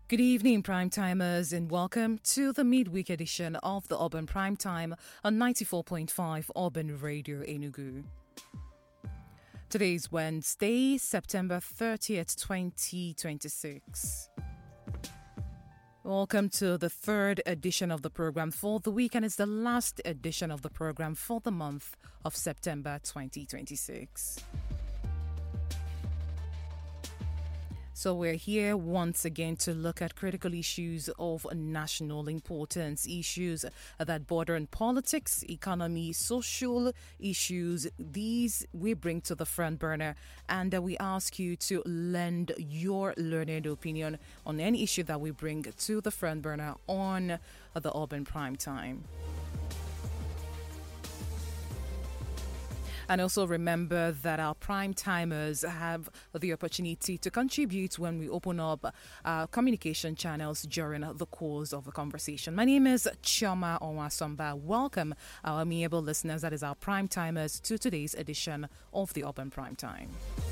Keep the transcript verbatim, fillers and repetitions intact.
Good evening, Prime Timers, and welcome to the midweek edition of the Urban Prime Time on ninety-four point five Urban Radio Enugu. Today is Wednesday, September thirtieth, twenty twenty-six. Welcome to the third edition of the program for the week, and it's the last edition of the program for the month of September twenty twenty-six. So we're here once again to look at critical issues of national importance, issues that border on politics, economy, social issues. These we bring to the front burner, and we ask you to lend your learned opinion on any issue that we bring to the front burner on the Urban Prime Time. And also remember that our prime timers have the opportunity to contribute when we open up our communication channels during the course of the conversation. My name is Chioma Onwasomba. Welcome our amiable listeners, that is our prime timers, to today's edition of the Urban Prime Time.